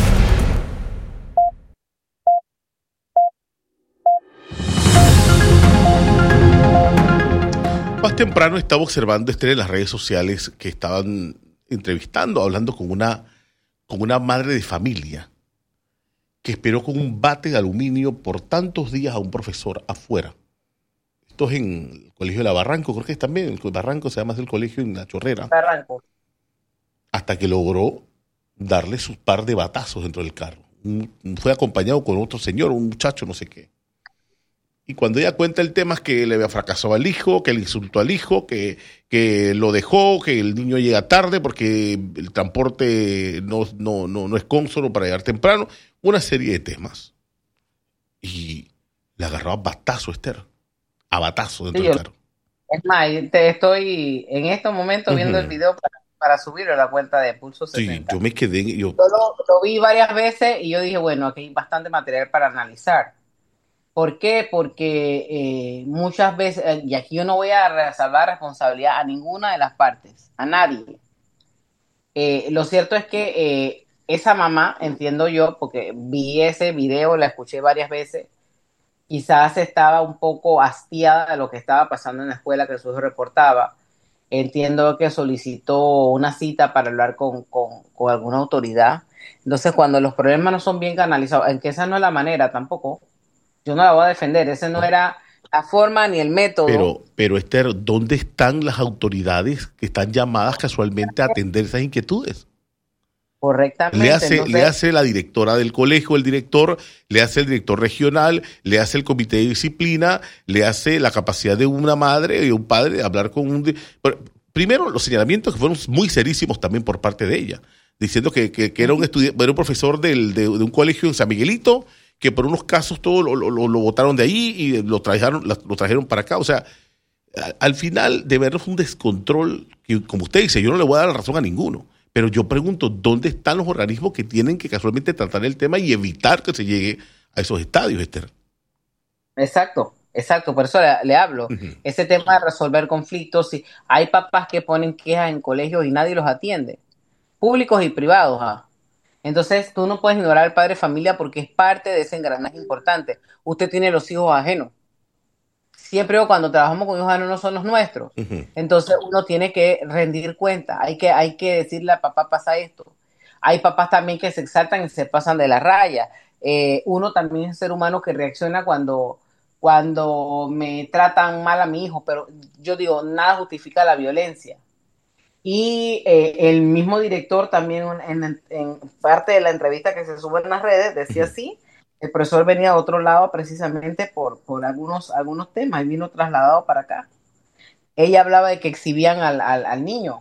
Más temprano estaba observando este en las redes sociales que estaban entrevistando, hablando con una, con una madre de familia que esperó con un bate de aluminio por tantos días a un profesor afuera. Esto es en el Colegio de la Barranco, creo que es también, el Barranco se llama así el colegio en La Chorrera. Barranco. Hasta que logró darle sus par de batazos dentro del carro. Fue acompañado con otro señor, un muchacho, no sé qué. Y cuando ella cuenta el tema es que le había fracasado al hijo, que le insultó al hijo, que, que lo dejó, que el niño llega tarde porque el transporte no, no, no, no es cónsono para llegar temprano. Una serie de temas. Y le agarró a batazo, Esther. A batazo dentro Sí, del yo- carro. Es más, te estoy en estos momentos viendo Ujú. el video para, para subirlo a la cuenta de Pulso Sí, sesenta. yo me quedé. Yo, Yo lo, lo vi varias veces y yo dije, bueno, aquí hay bastante material para analizar. ¿Por qué? Porque eh, muchas veces, eh, y aquí yo no voy a resalvar responsabilidad a ninguna de las partes, a nadie. Eh, lo cierto es que eh, esa mamá, entiendo yo, porque vi ese video, la escuché varias veces, quizás estaba un poco hastiada de lo que estaba pasando en la escuela que su hijo reportaba. Entiendo que solicitó una cita para hablar con, con, con alguna autoridad. Entonces, cuando los problemas no son bien canalizados, en que esa no es la manera tampoco, yo no la voy a defender, ese no era la forma ni el método. pero, pero Esther, ¿dónde están las autoridades que están llamadas casualmente a atender esas inquietudes? Correctamente. Le hace, Entonces, le hace la directora del colegio, el director, le hace el director regional, le hace el comité de disciplina, le hace la capacidad de una madre y un padre de hablar con un... di- Pero, primero, los señalamientos que fueron muy serísimos también por parte de ella, diciendo que, que, que era un estudiante, era un profesor del, de, de un colegio en San Miguelito, que por unos casos todo lo, lo, lo, lo botaron de ahí y lo trajeron, lo trajeron para acá. O sea, al, al final, de verdad, fue un descontrol que, como usted dice, yo no le voy a dar la razón a ninguno. Pero yo pregunto, ¿dónde están los organismos que tienen que casualmente tratar el tema y evitar que se llegue a esos estadios, Esther? exacto, exacto, por eso le, le hablo. Ujú. Ese tema de resolver conflictos, si hay papás que ponen quejas en colegios y nadie los atiende, públicos y privados. ah. Entonces, tú no puedes ignorar al padre de familia porque es parte de ese engranaje importante. Usted tiene los hijos ajenos. Siempre o cuando trabajamos con hijos ajenos no son los nuestros. Ujú. Entonces, uno tiene que rendir cuenta. Hay que, hay que decirle a papá, pasa esto. Hay papás también que se exaltan y se pasan de la raya. Eh, uno también es ser humano que reacciona cuando, cuando me tratan mal a mi hijo, pero yo digo, nada justifica la violencia. Y eh, el mismo director también en, en parte de la entrevista que se sube en las redes decía así, el profesor venía de otro lado precisamente por, por algunos, algunos temas y vino trasladado para acá. Ella hablaba de que exhibían al, al, al niño.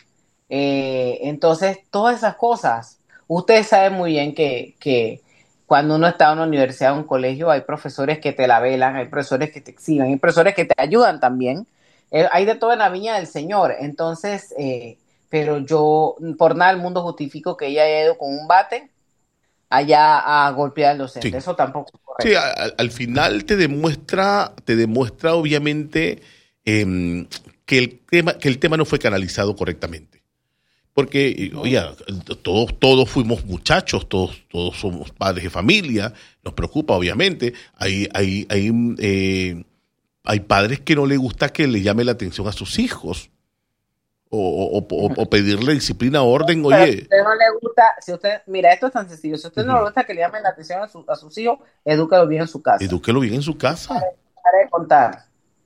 Eh, entonces, todas esas cosas, ustedes saben muy bien que, que cuando uno está en una universidad o un colegio hay profesores que te la velan, hay profesores que te exhiben, hay profesores que te ayudan también. Eh, hay de todo en la viña del Señor. Entonces, eh, pero yo por nada del mundo justifico que ella haya ido con un bate allá a golpear al docente. Sí. Eso tampoco es correcto. Sí, al, al final te demuestra, te demuestra obviamente eh, que, el tema, que el tema no fue canalizado correctamente. Porque, oye, todos, todos fuimos muchachos, todos, todos somos padres de familia, nos preocupa obviamente. Hay, hay, hay, eh, hay padres que no les gusta que le llame la atención a sus hijos. o, o, o, o pedirle disciplina, orden, Pero oye. si a usted no le gusta, si usted, mira, esto es tan sencillo, si a usted uh-huh. no le gusta que le llamen la atención a, su, a sus hijos, edúcalo bien en su casa. Edúquelo bien en su casa. Para, para de contar.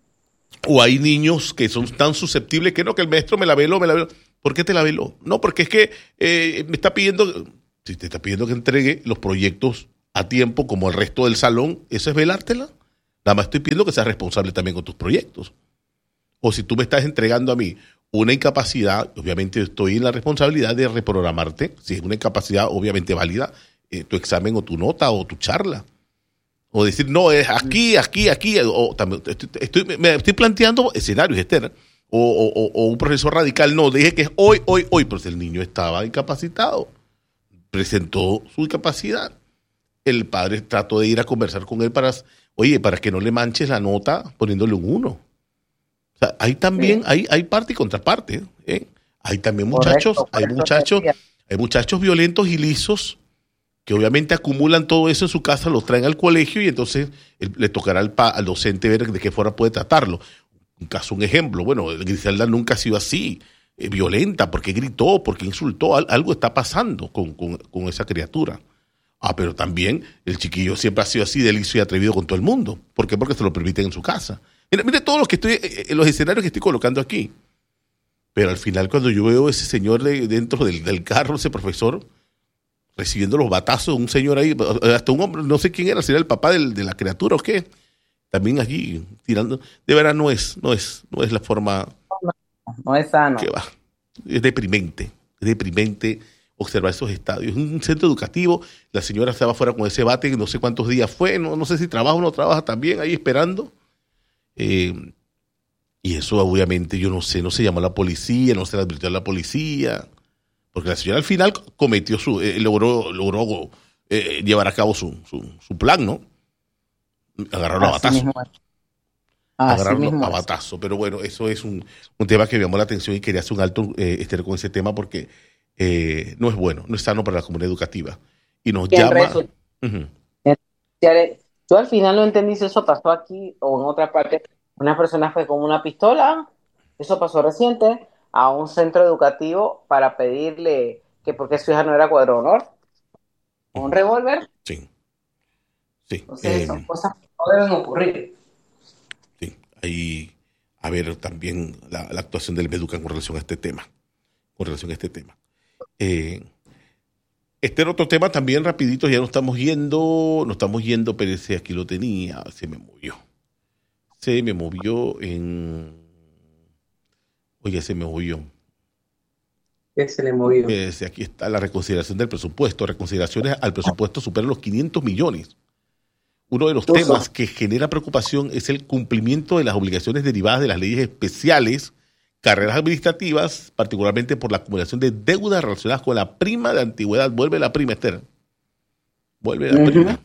O hay niños que son tan susceptibles que no, que el maestro me la veló, me la veló. ¿Por qué te la veló? No, porque es que eh, me está pidiendo, si te está pidiendo que entregue los proyectos a tiempo como el resto del salón, ¿eso es velártela? Nada más estoy pidiendo que seas responsable también con tus proyectos. O si tú me estás entregando a mí una incapacidad, obviamente estoy en la responsabilidad de reprogramarte, si es una incapacidad obviamente válida, eh, tu examen o tu nota o tu charla. O decir, no, es aquí, aquí, aquí. O también estoy, estoy, me estoy planteando escenarios, Esther. O, o, o un profesor radical, no, dije que es hoy, hoy, hoy, pero si el niño estaba incapacitado, presentó su incapacidad. El padre trató de ir a conversar con él para, oye, para que no le manches la nota poniéndole un uno. O sea, hay también, sí. hay, hay parte y contraparte. ¿eh? Hay también muchachos, correcto, hay muchachos, hay muchachos violentos y lisos que obviamente acumulan todo eso en su casa, los traen al colegio y entonces él, le tocará al, pa, al docente ver de qué forma puede tratarlo. Un caso, un ejemplo, bueno, Griselda nunca ha sido así, eh, violenta, porque gritó, porque insultó, algo está pasando con, con, con esa criatura. Ah, pero también el chiquillo siempre ha sido así de liso y atrevido con todo el mundo. ¿Por qué? Porque se lo permiten en su casa. Mire, mire todos los que estoy, eh, los escenarios que estoy colocando aquí. Pero al final, cuando yo veo a ese señor de, dentro del, del carro, ese profesor, recibiendo los batazos de un señor ahí, hasta un hombre, no sé quién era, si era el papá del, de la criatura o qué, también allí tirando, de verdad no es, no es, no es la forma. No, no es sano. Que va. Es deprimente, es deprimente observar esos estadios. Un centro educativo, la señora estaba afuera con ese bate, no sé cuántos días fue, no, no sé si trabaja o no trabaja también, ahí esperando. Eh, y eso obviamente, yo no sé, no se llamó a la policía, no se le advirtió a la policía, porque la señora al final cometió su, eh, logró, logró eh, llevar a cabo su, su, su plan, ¿no? Agarrarlo a batazo. Agarrarlo a batazo. Pero bueno, eso es un, un tema que me llamó la atención y quería hacer un alto eh, Esther, con ese tema porque eh, no es bueno, no es sano para la comunidad educativa. Y nos llama... Uh-huh. Yo al final no entendí si eso pasó aquí o en otra parte. Una persona fue con una pistola, eso pasó reciente, a un centro educativo para pedirle que porque su hija no era cuadro de honor. ¿Un uh-huh. revólver? Sí. Sí. Entonces, eh, son cosas que no deben ocurrir. Sí, ahí a ver también la, la actuación del Meducan con relación a este tema. Con relación a este tema. Eh, este era otro tema también rapidito, ya nos estamos yendo, nos estamos yendo, pero ese aquí lo tenía, se me movió. Se me movió en... Oye, se me movió. ¿Qué se le movió? Ese, aquí está la reconsideración del presupuesto. Reconsideraciones al presupuesto superan los quinientos millones. Uno de los Uso. temas que genera preocupación es el cumplimiento de las obligaciones derivadas de las leyes especiales, carreras administrativas, particularmente por la acumulación de deudas relacionadas con la prima de antigüedad. Vuelve la prima, Esther. Vuelve la uh-huh. prima.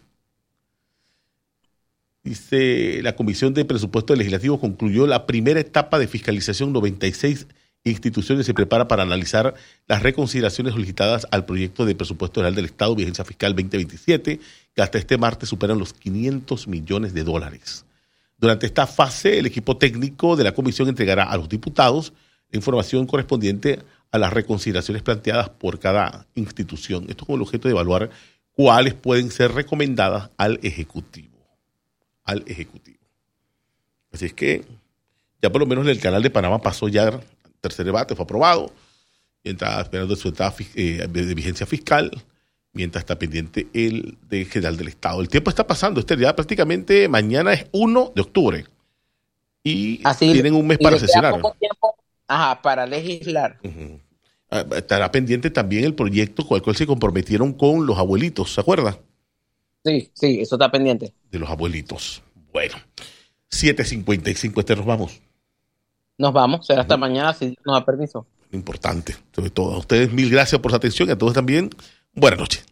Dice, la Comisión de Presupuesto Legislativo concluyó la primera etapa de fiscalización. noventa y seis instituciones se prepara para analizar las reconsideraciones solicitadas al proyecto de presupuesto general del Estado, vigencia fiscal veinte veintisiete, que hasta este martes superan los quinientos millones de dólares. Durante esta fase, el equipo técnico de la comisión entregará a los diputados la información correspondiente a las reconsideraciones planteadas por cada institución. Esto con el objeto de evaluar cuáles pueden ser recomendadas al Ejecutivo. Al Ejecutivo. Así es que ya por lo menos el Canal de Panamá pasó ya el tercer debate, fue aprobado, y está esperando su etapa eh, de vigencia fiscal, mientras está pendiente el de General del Estado. El tiempo está pasando, Esther, ya prácticamente mañana es primero de octubre y Así, tienen un mes para sesionar. Poco tiempo, ajá, para legislar. Uh-huh. Estará pendiente también el proyecto con el cual se comprometieron con los abuelitos, ¿se acuerda? Sí, sí, eso está pendiente. De los abuelitos. Bueno, siete cincuenta y cinco, Esther, nos vamos. Nos vamos, será hasta uh-huh. mañana si nos da permiso. Importante, sobre todo. A ustedes mil gracias por su atención y a todos también. Buenas noches.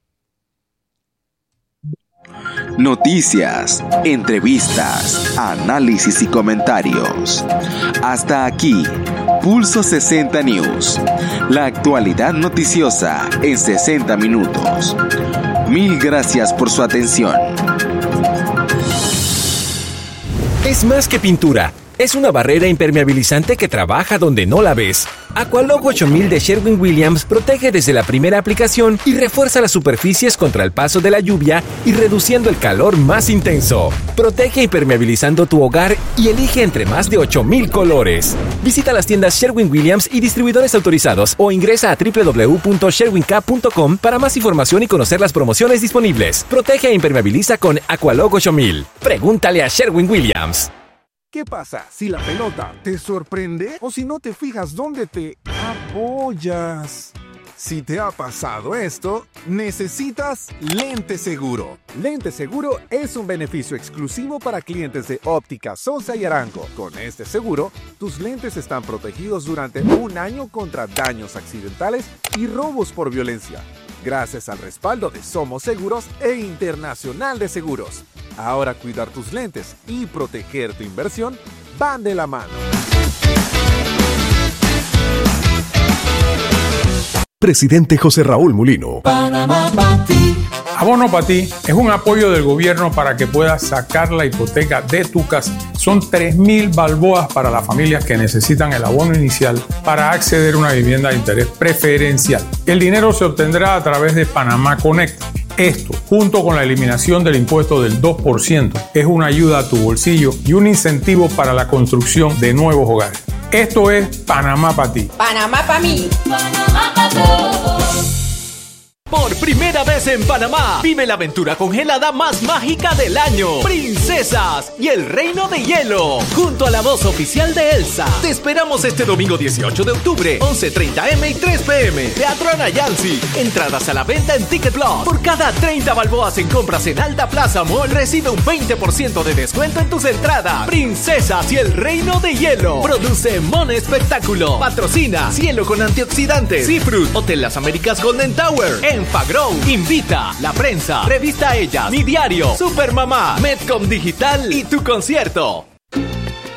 Noticias, entrevistas, análisis y comentarios. Hasta aquí, Pulso sesenta News. La actualidad noticiosa en sesenta minutos. Mil gracias por su atención. Es más que pintura, es una barrera impermeabilizante que trabaja donde no la ves. Aqualog ocho mil de Sherwin-Williams protege desde la primera aplicación y refuerza las superficies contra el paso de la lluvia y reduciendo el calor más intenso. Protege impermeabilizando tu hogar y elige entre más de ocho mil colores. Visita las tiendas Sherwin-Williams y distribuidores autorizados o ingresa a doble u doble u doble u punto sherwin cap punto com para más información y conocer las promociones disponibles. Protege e impermeabiliza con Aqualog ocho mil. Pregúntale a Sherwin-Williams. ¿Qué pasa si la pelota te sorprende o si no te fijas dónde te apoyas? Si te ha pasado esto, necesitas Lente Seguro. Lente Seguro es un beneficio exclusivo para clientes de Óptica Sosa y Arango. Con este seguro, tus lentes están protegidos durante un año contra daños accidentales y robos por violencia, gracias al respaldo de Somos Seguros e Internacional de Seguros. Ahora cuidar tus lentes y proteger tu inversión van de la mano. Presidente José Raúl Mulino. Panamá pa' ti. Abono para ti es un apoyo del gobierno para que puedas sacar la hipoteca de tu casa. Son tres mil balboas para las familias que necesitan el abono inicial para acceder a una vivienda de interés preferencial. El dinero se obtendrá a través de Panamá Connect. Esto, junto con la eliminación del impuesto del dos por ciento, es una ayuda a tu bolsillo y un incentivo para la construcción de nuevos hogares. Esto es Panamá para ti. Panamá para mí. Panamá para todos. Por primera vez en Panamá, vive la aventura congelada más mágica del año. Princesas y el Reino de Hielo, junto a la voz oficial de Elsa. Te esperamos este domingo dieciocho de octubre, once treinta eme y tres peme. Teatro Anayansi. Entradas a la venta en Ticket Plus. Por cada treinta balboas en compras en Alta Plaza Mall, recibe un veinte por ciento de descuento en tus entradas. Princesas y el Reino de Hielo. Produce Mon Espectáculo. Patrocina Cielo con Antioxidantes. Seafruit. Hotel Las Américas Golden Tower. Enfagrow. Invita. La Prensa. Revista Ellas. Mi Diario. Supermamá. Medcom Digital. Y tu concierto.